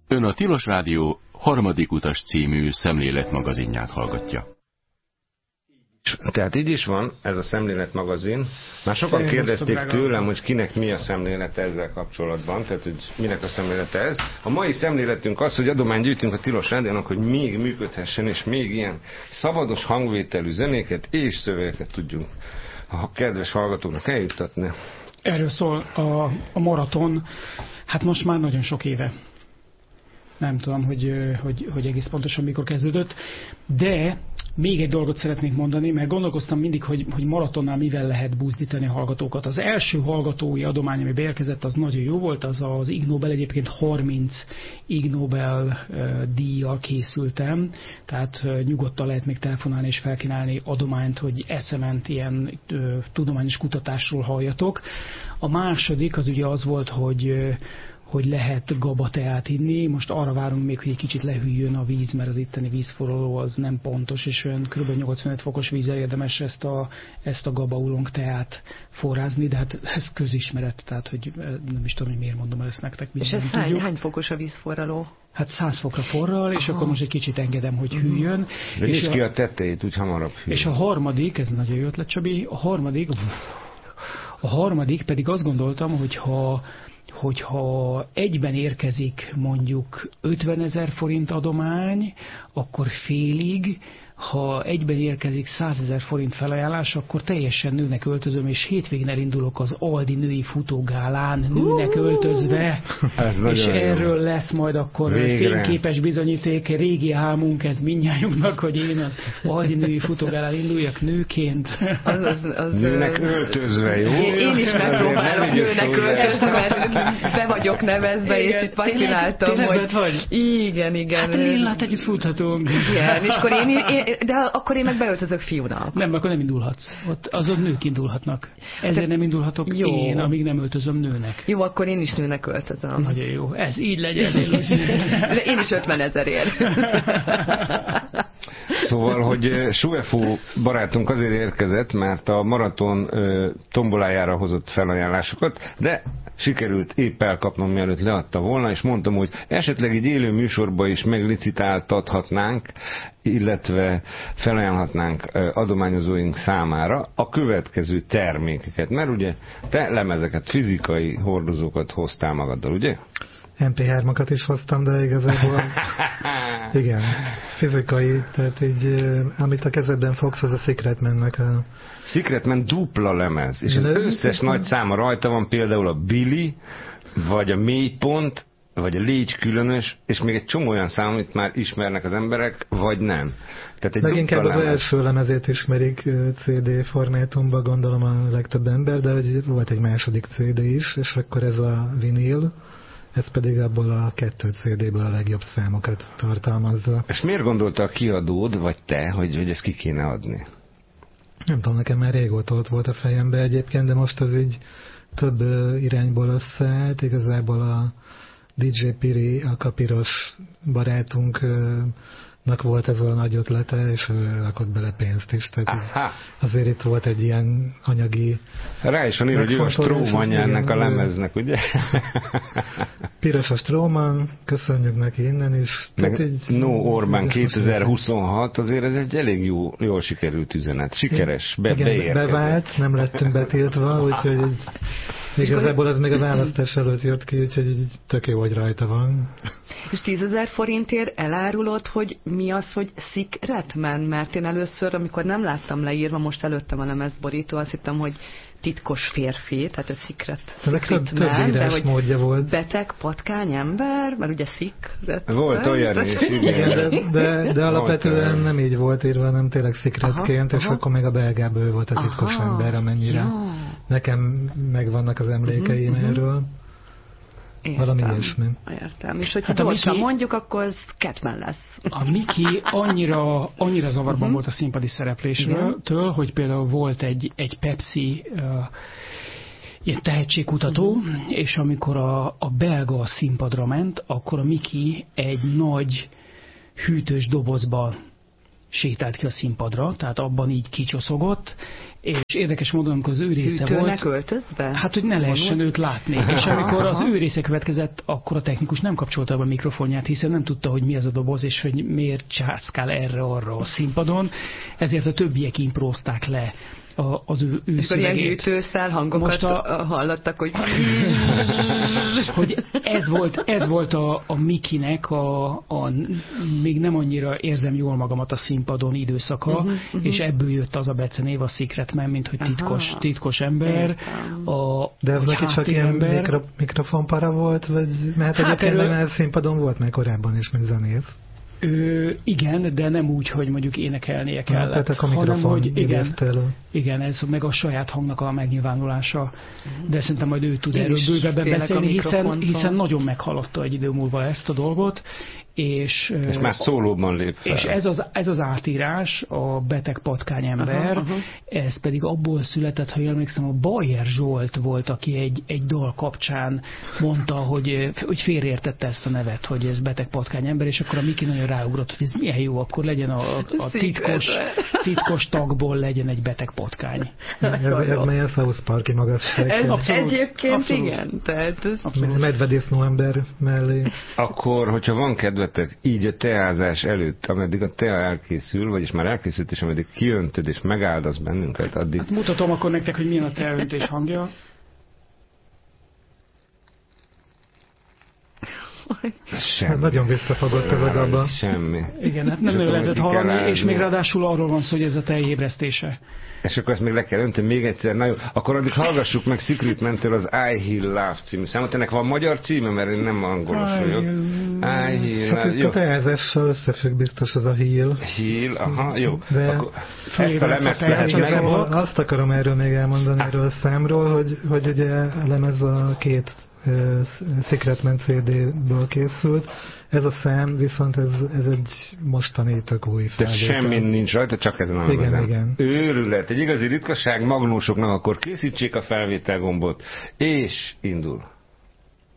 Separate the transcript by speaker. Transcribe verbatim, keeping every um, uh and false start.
Speaker 1: Ön a Tilos Rádió Harmadik utas című szemléletmagazinját hallgatja.
Speaker 2: Tehát így is van ez a szemléletmagazin. Már sokan kérdezték tőlem, hogy kinek mi a szemlélete ezzel kapcsolatban, tehát hogy minek a szemlélete ez. A mai szemléletünk az, hogy adományt gyűjtünk a Tilos Rádiónak, hogy még működhessen, és még ilyen szabados hangvételű zenéket és szövegeket tudjunk a kedves hallgatóknak eljuttatni.
Speaker 3: Erről szól a, a maraton, hát most már nagyon sok éve. Nem tudom, hogy, hogy, hogy egész pontosan mikor kezdődött, de még egy dolgot szeretnék mondani, mert gondolkoztam mindig, hogy, hogy maratonnál mivel lehet buzdítani a hallgatókat. Az első hallgatói adomány, ami beérkezett, az nagyon jó volt, az az Ig Nobel, egyébként harminc Ig Nobel uh, díjjal készültem, tehát uh, nyugodtan lehet még telefonálni és felkínálni adományt, hogy eszement ilyen uh, tudományos kutatásról halljatok. A második az ugye az volt, hogy uh, hogy lehet gabateát inni. Most arra várunk még, hogy egy kicsit lehűljön a víz, mert az itteni vízforraló az nem pontos, és olyan kb. nyolcvanöt fokos vízzel érdemes ezt a, ezt a gabaulong teát forrázni, de hát ez közismeret, tehát hogy nem is tudom, hogy miért mondom ezt nektek.
Speaker 4: És ez hány, hány fokos a vízforraló?
Speaker 3: Hát száz fokra forral, és Aha. akkor most egy kicsit engedem, hogy hűljön.
Speaker 2: De és nyisd ki a tetejét, úgy hamarabb hűl.
Speaker 3: És a harmadik, ez nagyon jó ötlet, Csabi, a harmadik, a harmadik pedig azt gondoltam, hogy ha hogyha egyben érkezik mondjuk ötvenezer forint adomány, akkor félig, ha egyben érkezik százezer forint felajánlás, akkor teljesen nőnek öltözöm, és hétvégén elindulok az Aldi női futógálán nőnek öltözve, és erről jó. lesz majd akkor Végre. fényképes bizonyíték, régi álmunk ez mindnyájunknak, hogy én az Aldi női futógálán induljak nőként.
Speaker 4: Az, az, az,
Speaker 2: nőnek öltözve, jó?
Speaker 4: Én is megpróbálok nőnek öltözve, mert be vagyok nevezve, igen, és itt faszináltam, hogy...
Speaker 3: Vagy?
Speaker 4: Igen, igen.
Speaker 3: Hát Lillát együtt futhatunk.
Speaker 4: Igen, és akkor én, én de akkor én meg beöltözök fiúnak.
Speaker 3: Nem, akkor nem indulhatsz. Ott azok nők indulhatnak. Ezért de nem indulhatok jó. én, amíg nem öltözöm nőnek.
Speaker 4: Jó, akkor én is nőnek öltözöm.
Speaker 3: Nagyon jó. Ez így legyen.
Speaker 4: De én is ötven ezerért.
Speaker 2: Szóval, hogy Suefo barátunk azért érkezett, mert a maraton tombolájára hozott felajánlásokat, de sikerült épp elkapnom, mielőtt leadta volna, és mondtam, hogy esetleg egy élő műsorba is meglicitáltathatnánk, illetve felajánlhatnánk adományozóink számára a következő termékeket. Mert ugye te lemezeket, fizikai hordozókat hoztál magaddal, ugye?
Speaker 5: em pé hármakat is hoztam, de igazából igen, fizikai, tehát így, amit a kezedben fogsz, az a Secret Man-nek a...
Speaker 2: Secret Man dupla lemez, és az összes nagy száma rajta van, például a Billy, vagy a Mélypont, vagy a Légy különös, és még egy csomó olyan szám, amit már ismernek az emberek, vagy nem. Tehát egy
Speaker 5: leginkább az
Speaker 2: lemez.
Speaker 5: első lemezét ismerik cé dé formátumban, gondolom a legtöbb ember, de volt egy második cé dé is, és akkor ez a vinil, ez pedig abból a kettő cé déből a legjobb számokat tartalmazza.
Speaker 2: És miért gondolta a kiadód, vagy te, hogy, hogy ezt ki kéne adni?
Speaker 5: Nem tudom, nekem már régóta ott volt a fejembe egyébként, de most az így több irányból összeállt. Igazából a dé dzsé Piri, a kapiros barátunknak volt ez a nagy ötlete, és ő rakott bele pénzt is. Tehát azért itt volt egy ilyen anyagi...
Speaker 2: Rá is van írva, hogy ő a strómanja ennek a lemeznek, ugye?
Speaker 5: Piros a Stróman, köszönjük neki innen is.
Speaker 2: Meg így, No Orbán kétezer-huszonhat, azért ez egy elég jó, jól sikerült üzenet. Sikeres, be,
Speaker 5: igen,
Speaker 2: beérkezett.
Speaker 5: Bevált, nem lettünk betiltva, úgyhogy így, igazából ez még a választás előtt jött ki, úgyhogy így tök jó, hogy rajta van.
Speaker 4: És tízezer forintért elárulod, hogy mi az, hogy Secret Man? Mert én először, amikor nem láttam leírva, most előttem a lemezborító, azt hittem, hogy titkos férfi, tehát a Secret, secret
Speaker 5: több,
Speaker 4: Man,
Speaker 5: több
Speaker 4: de hogy
Speaker 5: módja volt.
Speaker 4: beteg, patkány ember, mert ugye Secret.
Speaker 2: Volt olyan is,
Speaker 5: igen. De, de, de alapvetően nem így volt írva, hanem tényleg Secretként, és aha. akkor még a belgából ő volt a titkos aha. ember, amennyire jó. Nekem megvannak az emlékeim uh-huh. erről.
Speaker 4: Értem.
Speaker 5: Valami ilyesmi.
Speaker 4: Értem. És hogyha hát gyorsan Miki, mondjuk, akkor ez Catman lesz.
Speaker 3: A Miki annyira, annyira zavarban uh-huh. volt a színpadi szereplésről, től, hogy például volt egy, egy Pepsi uh, ilyen tehetségkutató, uh-huh. és amikor a, a belga színpadra ment, akkor a Miki egy nagy hűtős dobozba sétált ki a színpadra, tehát abban így kicsoszogott, és érdekes módon, amikor az ő része
Speaker 4: Hűtőnek
Speaker 3: volt,
Speaker 4: öltözve?
Speaker 3: hát, hogy ne lehessen őt látni. És amikor az ő része következett, akkor a technikus nem kapcsolta be a mikrofonját, hiszen nem tudta, hogy mi az a doboz, és hogy miért császkál erre-arra a színpadon, ezért a többiek imprózták le a, az ő, ő
Speaker 4: és
Speaker 3: szövegét.
Speaker 4: ilyen hűtőszál hangokat most a... hallottak, hogy...
Speaker 3: hogy ez volt, ez volt a, a Mikinek a, a még nem annyira érzem jól magamat a színpadon időszaka, uh-huh, uh-huh. és ebből jött az a becenév, a Secret Man, mint hogy titkos, titkos ember. A,
Speaker 5: de ez neki csak ilyen mikro, mikrofonpara volt, vagy mert hát egyébként erről... nem színpadon volt meg korábban is, mint zenész.
Speaker 3: Ö, igen, de nem úgy, hogy mondjuk énekelnie kellett,
Speaker 5: tehát a
Speaker 3: hanem hogy igen,
Speaker 5: elő.
Speaker 3: igen, ez meg a saját hangnak a megnyilvánulása, de szerintem majd ő tud Én erről bővebben beszélni, hiszen, hiszen nagyon meghaladta egy idő múlva ezt a dolgot, és,
Speaker 2: és már szólóban lép fel.
Speaker 3: És ez az, ez az átírás, a beteg patkányember, aha, aha. ez pedig abból született, ha jól emlékszem, a Bajer Zsolt volt, aki egy, egy dal kapcsán mondta, hogy, hogy félreértette ezt a nevet, hogy ez beteg patkányember, és akkor a Miki nagyon ráugrott, hogy ez milyen jó, akkor legyen a, a titkos, titkos tagból legyen egy beteg patkány.
Speaker 5: Ez, ez milyen South Park-i magasság.
Speaker 4: Ez abszolút, egyébként abszolút. Igen. Tehát ez
Speaker 5: medvedésznó ember mellé.
Speaker 2: Akkor, hogyha van kedvetek, így a teázás előtt, ameddig a tea elkészül, vagyis már elkészült, és ameddig kiöntöd és megáldasz bennünket, addig...
Speaker 3: Hát mutatom akkor nektek, hogy milyen a teaöntés hangja.
Speaker 2: Semmi.
Speaker 5: Hát nagyon visszafogott ez a gaba.
Speaker 2: Semmi.
Speaker 3: Igen, hát nem ő lehetett hallani, és még ráadásul arról van szó, hogy ez a tejébresztése.
Speaker 2: És akkor ezt még le kell önteni még egyszer. Na jó, akkor addig hallgassuk meg Secret Man-től az I Heal Love című számot. Ennek van magyar címe, mert én nem angolos vagyok. I Heal
Speaker 5: Love. Hát a teázással összefügg biztos az a Heal.
Speaker 2: Heal, aha, jó.
Speaker 5: De
Speaker 2: akkor ezt a lemezt lehet meg.
Speaker 5: Azt akarom erről még elmondani erről a számról, hogy, hogy ugye a lemez a két Secret Man cé dé-ből készült. Ez a szám viszont ez, ez egy mostani tök új felvétel.
Speaker 2: De semmi nincs rajta, csak ezen a
Speaker 5: lemezen. Igen, igen.
Speaker 2: Őrület, egy igazi ritkaság, magnósoknak akkor készítsék a felvétel gombot, és indul.